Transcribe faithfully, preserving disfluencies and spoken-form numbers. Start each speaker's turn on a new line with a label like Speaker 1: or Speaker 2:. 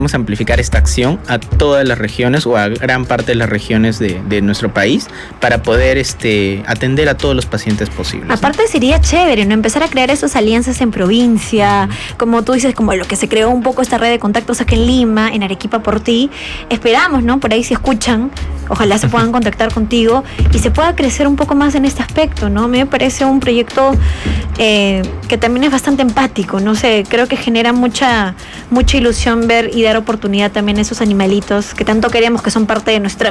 Speaker 1: Vamos a amplificar esta acción a todas las regiones o a gran parte de las regiones de, de nuestro país para poder este, atender a todos los pacientes posibles.
Speaker 2: Aparte, ¿no? Sería chévere, ¿no? Empezar a crear esas alianzas en provincia, uh-huh. Como tú dices, como lo que se creó un poco esta red de contactos aquí en Lima, en Arequipa por ti. Esperamos, ¿no? Por ahí si escuchan, ojalá se puedan contactar contigo y se pueda crecer un poco más en este aspecto, ¿no? Me parece un proyecto eh, que también es bastante empático, no sé, creo que genera mucha, mucha ilusión ver y dar oportunidad también a esos animalitos que tanto queremos, que son parte de nuestra